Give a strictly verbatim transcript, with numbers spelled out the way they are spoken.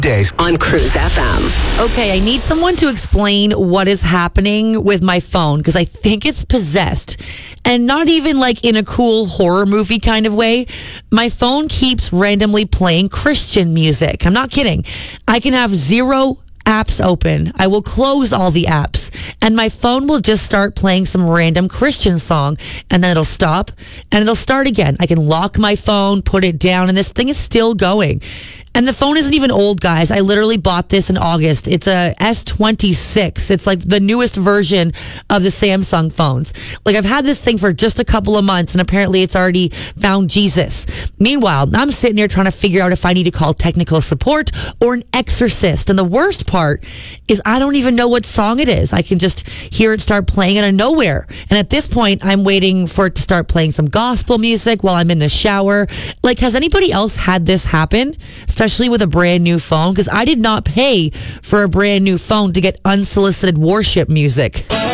Days on Cruise F M. Okay, I need someone to explain what is happening with my phone because I think it's possessed. And not even like in a cool horror movie kind of way. My phone keeps randomly playing Christian music. I'm not kidding. I can have zero apps open. I will close all the apps and my phone will just start playing some random Christian song and then it'll stop and it'll start again. I can lock my phone, put it down, and this thing is still going. And the phone isn't even old, guys. I literally bought this in August. It's a S twenty-six. It's like the newest version of the Samsung phones. Like, I've had this thing for just a couple of months, and apparently it's already found Jesus. Meanwhile, I'm sitting here trying to figure out if I need to call technical support or an exorcist. And the worst part is I don't even know what song it is. I can just hear it start playing out of nowhere. And at this point, I'm waiting for it to start playing some gospel music while I'm in the shower. Like, has anybody else had this happen? Especially with a brand new phone, because I did not pay for a brand new phone to get unsolicited worship music.